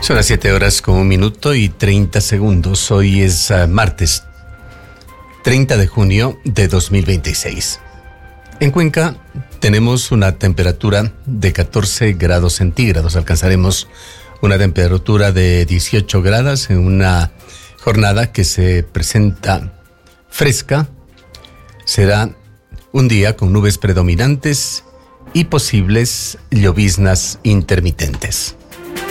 Son las 7 horas con 1 minuto y 30 segundos. Hoy es martes 30 de junio de 2026. En Cuenca tenemos una temperatura de 14 grados centígrados. Alcanzaremos una temperatura de 18 grados en una jornada que se presenta fresca. Será un día con nubes predominantes y posibles lloviznas intermitentes.